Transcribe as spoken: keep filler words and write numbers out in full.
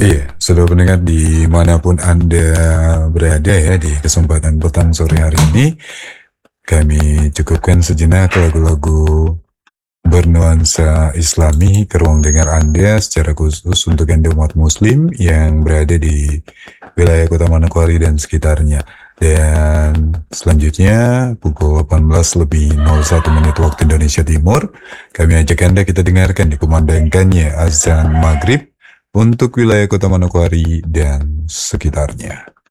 Iya, sudah pendengar dimanapun Anda berada ya di kesempatan petang sore hari ini, kami cukupkan sejenak lagu-lagu bernuansa Islami ke ruang dengar Anda secara khusus untuk Anda umat Muslim yang berada di wilayah Kota Manokwari dan sekitarnya. Dan selanjutnya pukul delapan belas lebih nol satu menit waktu Indonesia Timur, kami ajak Anda kita dengarkan dikumandangkannya azan maghrib untuk wilayah Kota Manokwari dan sekitarnya.